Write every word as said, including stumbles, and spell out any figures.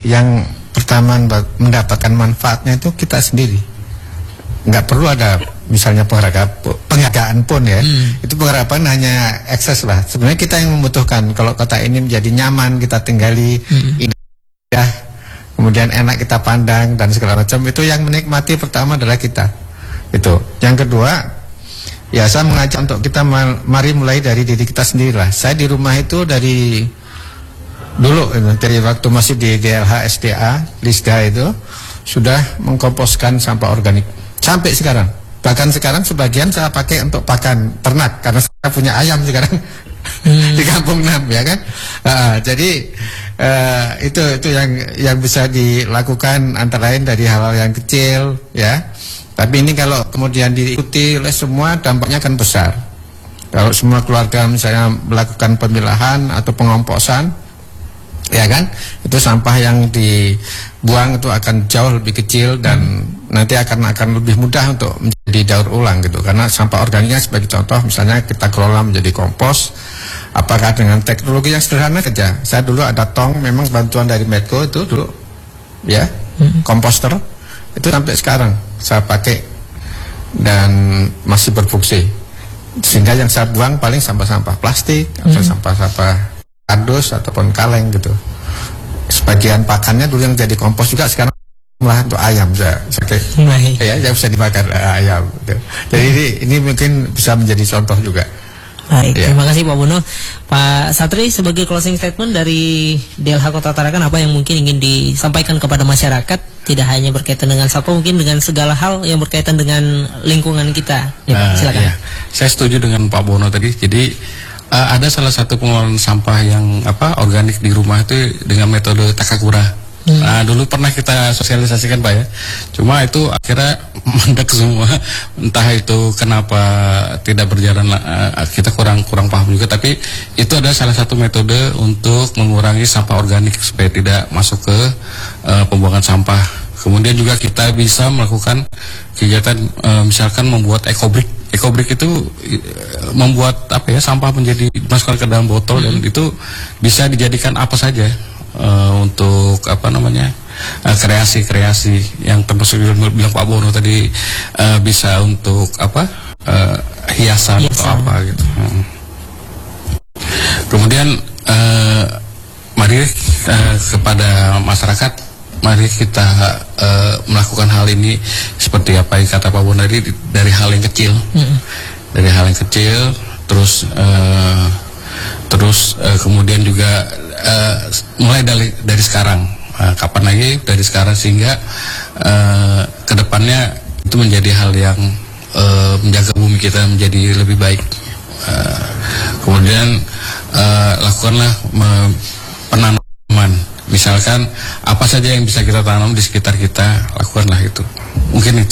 yang pertama mendapatkan manfaatnya itu kita sendiri. Nggak perlu ada misalnya penghargaan pun ya. Hmm. Itu pengharapan hanya ekses lah. Sebenarnya kita yang membutuhkan. Kalau kota ini menjadi nyaman kita tinggali, hmm. indah, kemudian enak kita pandang dan segala macam, itu yang menikmati pertama adalah kita. Itu. Yang kedua, ya saya mengajak untuk kita mari mulai dari diri kita sendiri lah. Saya di rumah itu dari dulu dari waktu masih di D L H S D A Lisda itu sudah mengkomposkan sampah organik sampai sekarang. Bahkan sekarang sebagian saya pakai untuk pakan ternak karena saya punya ayam sekarang hmm. di Kampung enam ya kan. Uh, jadi uh, itu itu yang yang bisa dilakukan antara lain dari hal-hal yang kecil ya. Tapi ini kalau kemudian diikuti oleh semua dampaknya akan besar. Kalau semua keluarga misalnya melakukan pemilahan atau pengomposan, ya kan, itu sampah yang dibuang itu akan jauh lebih kecil dan hmm. nanti akan akan lebih mudah untuk menjadi daur ulang gitu. Karena sampah organiknya sebagai contoh misalnya kita kelola menjadi kompos, apakah dengan teknologi yang sederhana saja. Saya dulu ada tong, memang bantuan dari Medco itu dulu, ya, hmm. komposter itu sampai sekarang saya pakai dan masih berfungsi. Sehingga yang saya buang paling sampah-sampah plastik hmm. atau sampah-sampah kardus ataupun kaleng gitu. Sebagian pakannya dulu yang jadi kompos juga sekarang malah untuk ayam saya, saya ya, yang bisa dimakan uh, ayam gitu. Jadi ini, ini mungkin bisa menjadi contoh juga. Baik, ya. Terima kasih Pak Bono. Pak Satri, sebagai closing statement dari D L H Kota Tarakan, apa yang mungkin ingin disampaikan kepada masyarakat, tidak hanya berkaitan dengan satwa, mungkin dengan segala hal yang berkaitan dengan lingkungan kita. Ya, uh, silakan. Ya. Saya setuju dengan Pak Bono tadi. Jadi uh, ada salah satu pengelolaan sampah yang apa organik di rumah itu dengan metode takakura. Hmm. Nah, dulu pernah kita sosialisasikan Pak ya. Cuma itu akhirnya mendak semua. Entah itu kenapa tidak berjalan, uh, kita kurang kurang paham juga. Tapi itu adalah salah satu metode untuk mengurangi sampah organik supaya tidak masuk ke uh, pembuangan sampah. Kemudian juga kita bisa melakukan kegiatan uh, misalkan membuat ekobrik. Ekobrik itu uh, membuat apa ya, sampah menjadi dimasukkan ke dalam botol, hmm. dan itu bisa dijadikan apa saja. Uh, untuk apa namanya kreasi-kreasi uh, yang termasuk bilang Pak Bono tadi, uh, bisa untuk apa uh, hiasan, hiasan atau apa gitu. Hmm. Kemudian uh, mari uh, kepada masyarakat, mari kita uh, melakukan hal ini seperti apa yang kata Pak Bono tadi, dari hal yang kecil, hmm. dari hal yang kecil, terus uh, terus uh, kemudian juga Uh, mulai dari dari sekarang, uh, kapan lagi dari sekarang, sehingga uh, kedepannya itu menjadi hal yang uh, menjaga bumi kita menjadi lebih baik. Uh, kemudian uh, lakukanlah uh, penanaman, misalkan apa saja yang bisa kita tanam di sekitar kita, lakukanlah itu. Mungkin itu.